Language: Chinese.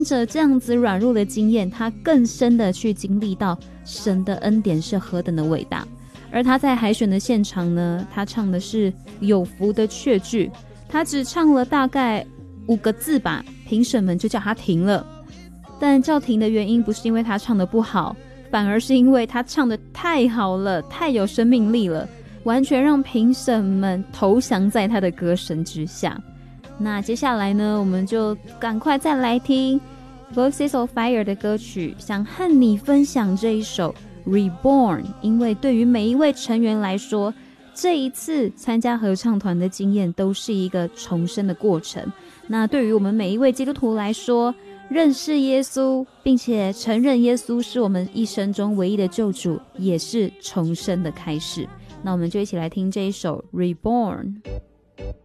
着这样子软弱的经验，他更深的去经历到神的恩典是何等的伟大。而他在海选的现场呢，他唱的是有福的确据，他只唱了大概5个字吧，评审们就叫他停了。但叫停的原因不是因为他唱的不好，反而是因为他唱的太好了，太有生命力了，完全让评审们投降在他的歌声之下。那接下来呢，我们就赶快再来听 Voices of Fire 的歌曲，想和你分享这一首 Reborn， 因为对于每一位成员来说，这一次参加合唱团的经验都是一个重生的过程。那对于我们每一位基督徒来说，认识耶稣并且承认耶稣是我们一生中唯一的救主，也是重生的开始。那我们就一起来听这一首 Reborn。